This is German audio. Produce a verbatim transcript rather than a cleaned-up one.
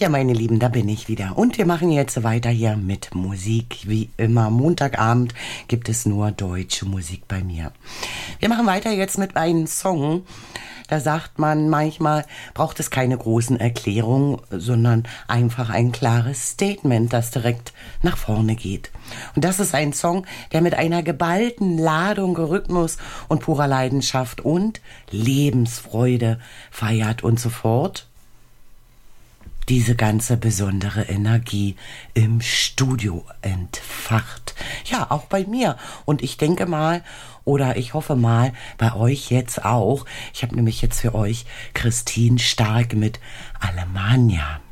Ja, meine Lieben, da bin ich wieder. Und wir machen jetzt weiter hier mit Musik. Wie immer, Montagabend gibt es nur deutsche Musik bei mir. Wir machen weiter jetzt mit einem Song. Da sagt man, manchmal braucht es keine großen Erklärungen, sondern einfach ein klares Statement, das direkt nach vorne geht. Und das ist ein Song, der mit einer geballten Ladung Rhythmus und purer Leidenschaft und Lebensfreude feiert und so fort diese ganze besondere Energie im Studio entfacht. Ja, auch bei mir. Und ich denke mal, oder ich hoffe mal, bei euch jetzt auch. Ich habe nämlich jetzt für euch Christine Stark mit Alemannia.